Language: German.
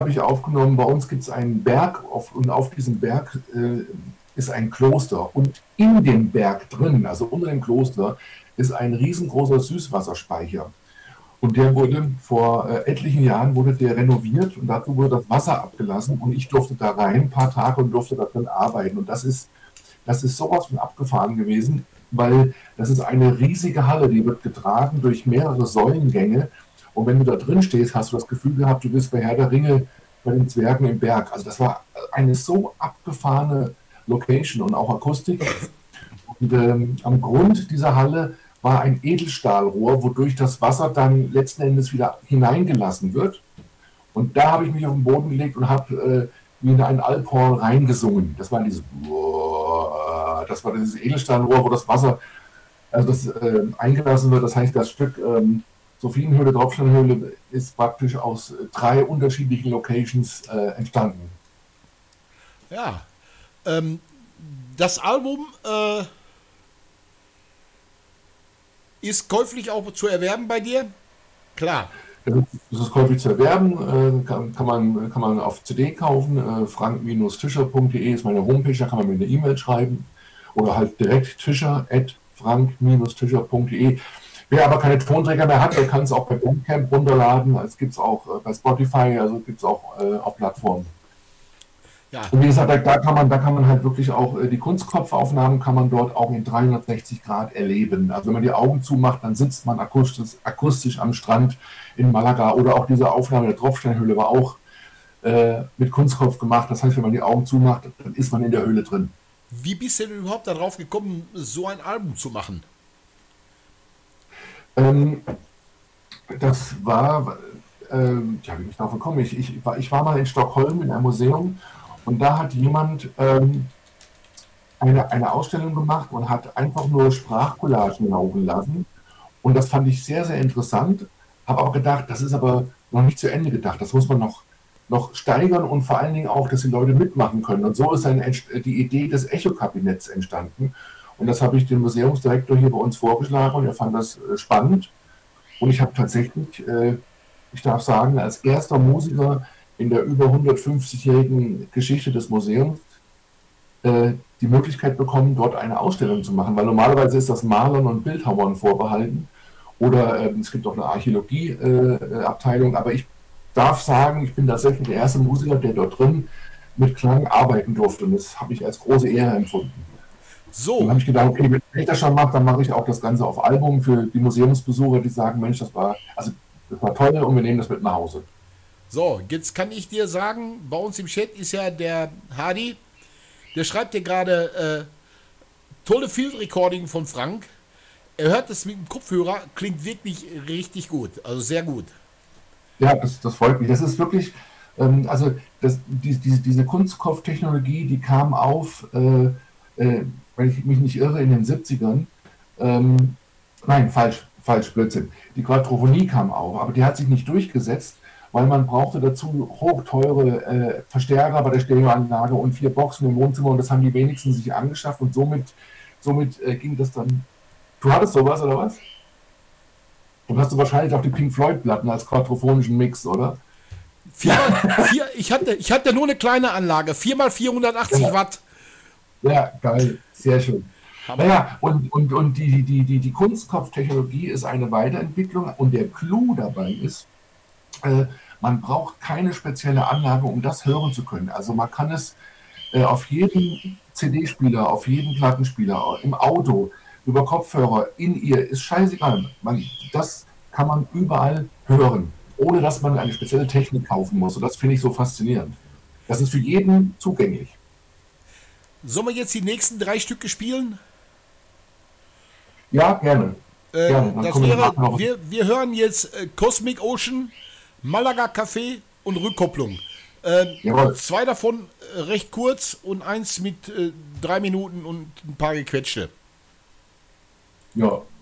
habe ich aufgenommen, bei uns gibt es einen Berg und auf diesem Berg ist ein Kloster und in dem Berg drin, also unter dem Kloster, ist ein riesengroßer Süßwasserspeicher. Und der wurde vor etlichen Jahren wurde der renoviert und dazu wurde das Wasser abgelassen und ich durfte da rein ein paar Tage und durfte da drin arbeiten. Und das ist sowas von abgefahren gewesen, weil das ist eine riesige Halle, die wird getragen durch mehrere Säulengänge. Und wenn du da drin stehst, hast du das Gefühl gehabt, du bist bei Herr der Ringe bei den Zwergen im Berg. Also das war eine so abgefahrene Location und auch Akustik. Und am Grund dieser Halle war ein Edelstahlrohr, wodurch das Wasser dann letzten Endes wieder hineingelassen wird. Und da habe ich mich auf den Boden gelegt und habe wie in ein Alphorn reingesungen. Das war dieses Edelstahlrohr, wo das Wasser, also das eingelassen wird. Das heißt, das Stück Sophienhöhle, Tropfsteinhöhle ist praktisch aus 3 unterschiedlichen Locations entstanden. Ja. Ähm, Das Album ist käuflich auch zu erwerben bei dir? Klar. Das ist käuflich zu erwerben, kann man auf CD kaufen. Frank-Tischer.de ist meine Homepage, da kann man mir eine E-Mail schreiben oder halt direkt tischer@frank-tischer.de. Wer aber keine Tonträger mehr hat, der kann es auch bei Bandcamp runterladen. Es gibt es auch bei Spotify, also gibt es auch auf Plattformen. Ja. Und wie gesagt, da kann man halt wirklich auch die Kunstkopfaufnahmen kann man dort auch in 360 Grad erleben. Also wenn man die Augen zumacht, dann sitzt man akustisch am Strand in Malaga oder auch diese Aufnahme der Tropfsteinhöhle war auch mit Kunstkopf gemacht. Das heißt, wenn man die Augen zumacht, dann ist man in der Höhle drin. Wie bist du denn überhaupt darauf gekommen, so ein Album zu machen? Ähm, Das war, ja, wie bin ich darauf gekommen? Ich war mal in Stockholm in einem Museum und da hat jemand eine Ausstellung gemacht und hat einfach nur Sprachcollagen laufen lassen. Und das fand ich sehr, sehr interessant. Habe auch gedacht, das ist aber noch nicht zu Ende gedacht. Das muss man noch steigern und vor allen Dingen auch, dass die Leute mitmachen können. Und so ist dann die Idee des Echo-Kabinetts entstanden. Und das habe ich dem Museumsdirektor hier bei uns vorgeschlagen und er fand das spannend. Und ich habe tatsächlich, ich darf sagen, als erster Musiker in der über 150-jährigen Geschichte des Museums die Möglichkeit bekommen, dort eine Ausstellung zu machen, weil normalerweise ist das Malern und Bildhauern vorbehalten oder es gibt auch eine Archäologie-Abteilung, aber ich darf sagen, ich bin tatsächlich der erste Musiker, der dort drin mit Klang arbeiten durfte und das habe ich als große Ehre empfunden. Dann So, habe ich gedacht, okay, wenn ich das schon mache, dann mache ich auch das Ganze auf Album für die Museumsbesucher, die sagen, Mensch, das war toll und wir nehmen das mit nach Hause. so, jetzt kann ich dir sagen, bei uns im Chat ist ja der Hadi, der schreibt dir gerade tolle Field Recording von Frank. Er hört es mit dem Kopfhörer, klingt wirklich richtig gut, also sehr gut. Ja, das freut mich. Das ist wirklich, also diese Kunstkopftechnologie, die kam auf, wenn ich mich nicht irre, in den 70ern. Nein, falsch, Blödsinn. Die Quadrophonie kam auf, aber die hat sich nicht durchgesetzt, weil man brauchte dazu hochteure Verstärker bei der Stereoanlage und 4 Boxen im Wohnzimmer und das haben die wenigsten sich angeschafft und somit ging das dann. Du hattest sowas oder was? Dann hast du wahrscheinlich auch die Pink Floyd-Platten als quadrophonischen Mix, oder? Ich hatte nur eine kleine Anlage, 4x480 Ja, Watt. ja, geil, sehr schön. Hammer. Naja, und die Kunstkopftechnologie ist eine Weiterentwicklung und der Clou dabei ist, äh, man braucht keine spezielle Anlage, um das hören zu können. Also man kann es auf jeden CD-Spieler, auf jeden Plattenspieler, im Auto, über Kopfhörer, in ihr, ist scheißegal. Das kann man überall hören, ohne dass man eine spezielle Technik kaufen muss. Und das finde ich so faszinierend. Das ist für jeden zugänglich. Sollen wir jetzt die nächsten 3 Stücke spielen? Ja, gerne. Gerne. Dann Das kommen wir wäre, nachher noch. wir hören jetzt Cosmic Ocean, Malaga Café und Rückkopplung. 2 davon recht kurz und eins mit 3 Minuten und ein paar gequetschte. Ja.